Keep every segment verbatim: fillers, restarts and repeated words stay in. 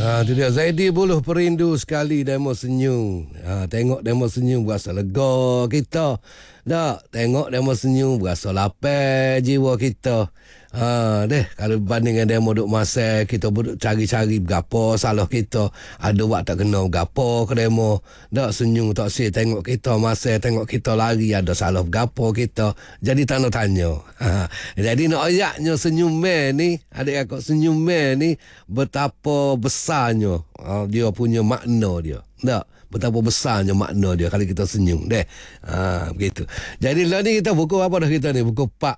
Ha, tu dia Zaidi Buluh Perindu sekali demo senyum. Ha, tengok demo senyum berasa lega kita. Tak, tengok demo senyum berasa lapar jiwa kita. Ha, deh kalau berbanding dengan demo duk masa kita duk cari-cari berapa salah kita. Ada buat tak kena berapa ke demo. Tak senyum tak si tengok kita masa tengok kita lari ada salah berapa kita. Jadi tanda tanya. Ha, jadi nak ayatnya senyum man ni, adik akak senyum man ni betapa besarnya uh, dia punya makna dia. Tak? Betapa besarnya makna dia kalau kita senyum. Deh. Ha, begitu. Jadi lah ni kita buku apa dah kita ni? Buku Pak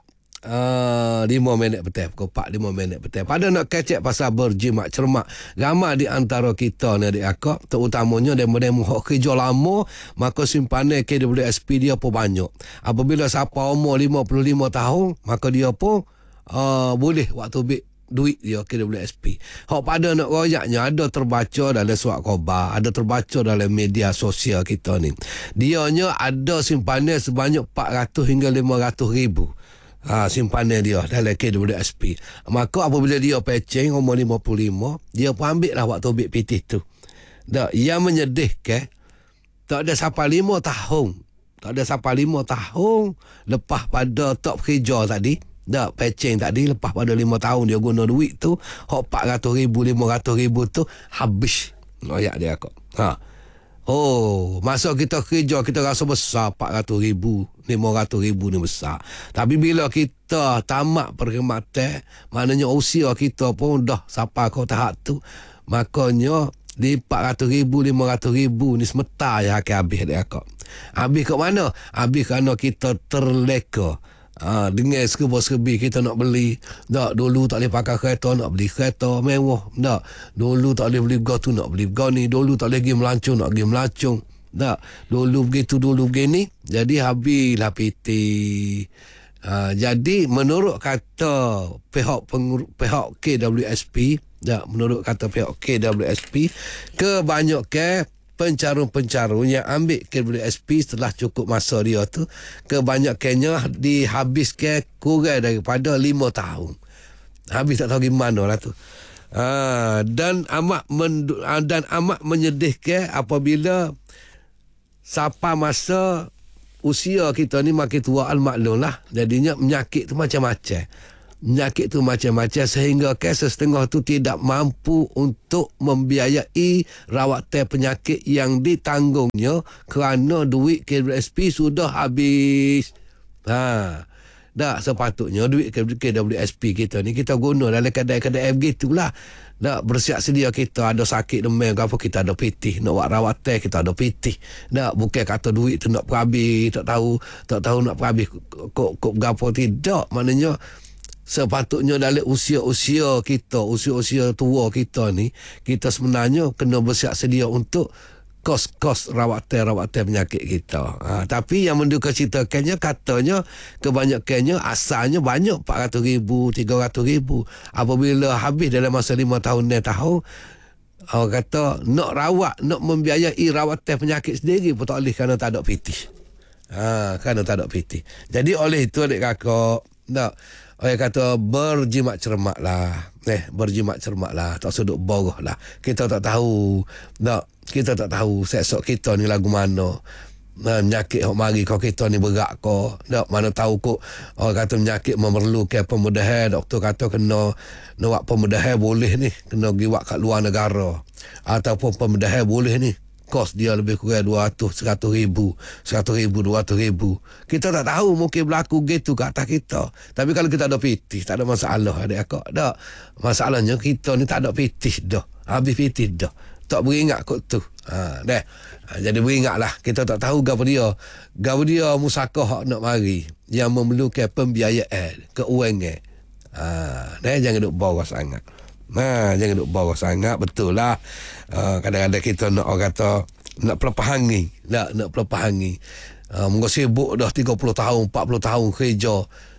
Uh, lima minit petang. Pukul empat lima minit petang. Pada nak kecek pasal berjimat cermat, ramai di antara kita ni adik akak, terutamanya demo-demo hak kerja lama, maka simpanan K W S P dia pun banyak. Apabila siapa umur lima puluh lima tahun, maka dia pun uh, boleh waktu bik duit dia K W S P. Hak pada nak royaknya ada terbaca dalam surat khabar, ada terbaca dalam media sosial kita ni. Dianya ada simpanan sebanyak empat ratus hingga lima ratus ribu. Ha, simpanan dia dalam K W S P. Maka apabila dia pecing umur lima puluh lima, dia pun ambil lah waktu ambil P T tu. Tak, yang menyedihkan, tak ada sampai lima tahun. Tak ada sampai lima tahun lepas pada tak kerja tadi. Tak, pecing tadi lepas pada lima tahun dia guna duit tu, hak empat ratus ribu, lima ratus ribu tu habis. Noyak dia kok. Ha. Oh, masa kita kerja kita rasa besar empat ratus ribu, lima ratus ribu ni besar. Tapi bila kita tamat perkhidmatan, maknanya usia kita pun dah sampai ke tahap tu, makanya di empat ratus ribu, lima ratus ribu ni semata yang akan habis dia kok. Habis kat mana? Habis kerana kita terleka. Ha, dengan serba-serbi kita nak beli. Tak, dulu tak boleh pakai kereta, nak beli kereta mewah. Tak, dulu tak boleh beli tu, nak beli ni. Dulu tak boleh pergi melancong, nak pergi melancong. Tak, dulu begitu, dulu begini. Jadi habislah P T. Ha, jadi menurut kata pihak pengur- pihak K W S P, tak, menurut kata pihak K W S P, kebanyakan pencarun-pencarun yang ambil K W S P setelah cukup masa dia tu, kebanyakannya dihabiskan kurang daripada lima tahun. Habis tak tahu gimana lah tu. Ha, dan amat mendu- dan amat menyedihkan apabila sampai masa usia kita ni makin tua, al-maklum lah. Jadinya penyakit tu macam-macam. Penyakit tu macam-macam sehingga kes setengah tu tidak mampu untuk membiayai rawatan penyakit yang ditanggungnya kerana duit K W S P sudah habis. Ha. Tak, sepatutnya duit K W S P kita ni kita guna dalam kedai-kedai begitulah. Tak, bersiap sedia kita ada sakit demam apa kita ada P T, nak buat rawatan kita ada P T. Tak, bukan kata duit tu nak berhabis, tak tahu tak tahu nak berhabis kok kok berapa tidak. Maknanya sepatutnya dalam usia-usia kita, usia-usia tua kita ni, kita sebenarnya kena bersiap sedia untuk kos-kos rawatan-rawatan penyakit kita. Ha, tapi yang menduka ceritakannya, katanya kebanyakannya asalnya banyak empat ratus ribu, tiga ratus ribu. Apabila habis dalam masa lima tahun, enam tahun, orang kata nak rawat, nak membiayai rawatan penyakit sendiri pun tak boleh kerana tak ada P T. Ha, kerana tak ada P T. Jadi oleh itu adik kakak, tak, orang kata berjimat cermat lah. Eh, berjimat cermat lah. Tak sudut boroh lah. Kita tak tahu. Tak, kita tak tahu esok kita ni lagu mana. Nah, penyakit yang mari kau kita ni berat kau. Tak, mana tahu kok orang kata penyakit memerlukan pemudahan. Doktor kata kena nak buat pemudahan boleh ni. Kena pergi buat kat luar negara. Ataupun pemudahan boleh ni. Kos dia lebih kurang dua ratus, seratus ribu. seratus ribu, dua ratus ribu. Kita tak tahu mungkin berlaku gitu ke atas kita. Tapi kalau kita ada P T, tak ada masalah adik akak. Tak. Masalahnya kita ni tak ada P T dah. Habis P T dah. Tak beringat kot tu. Ha, dah. Ha, jadi beringatlah. Kita tak tahu gapa dia. Gapa dia musakah hak nak mari. Yang memerlukan pembiayaan, keuangan. Ha, dah, jangan duk bawah sangat. Nah, jangan duk bawah sangat. Betul lah. Uh, kadang-kadang kita nak orang kata nak pelepahangi. Nak, nak pelepahangi. Uh, Mungkin sibuk dah tiga puluh tahun, empat puluh tahun kerja.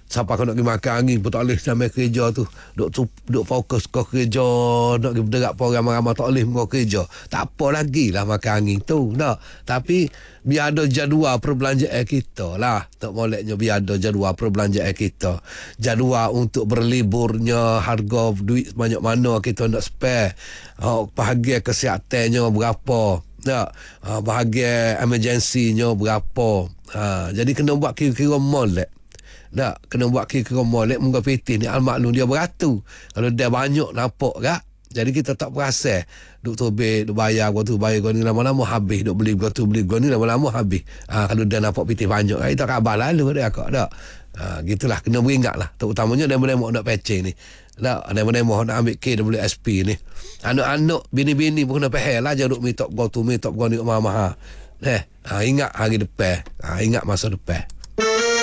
Siapa kau nak pergi makan angin pun tak boleh sampai kerja tu. Duk, duk fokus kau kerja. Nak pergi berderak pun ramai-ramai tak boleh kau kerja. Tak apa lagi lah makan angin tu. Tak. Tapi biar ada jadual perbelanjaan kita lah. Tak moleknya biar ada jadual perbelanjaan kita. Jadual untuk berliburnya, harga duit sebanyak mana kita nak spare. Oh, bahagian kesihatannya berapa. Tak. Uh, bahagian emergency-nya berapa. Uh, jadi kena buat kira-kira molek. Tak, kena buat kira-kira molek. Muka piti ni al-maklum dia beratur. Kalau dia banyak nampak tak. Jadi kita tak perasan. Duk tobek, duk bayar gua tu, bayar gua ni lama-lama habis. Duk beli gua tu, beli gua ni lama-lama habis. Ha, kalau dia nampak piti banyak, kita khabar lalu dia kak tak. Ha, gitulah, kena beringat lah. Terutamanya demo-demo nak pecing ni. Tak, demo-demo nak ambil K W S P ni. Anak-anak, bini-bini pun kena pahal lah. Jangan duk minta gua tu, minta gua ni mahal-mahal. Eh, ha, ingat hari depan. Ha, ingat masa depan.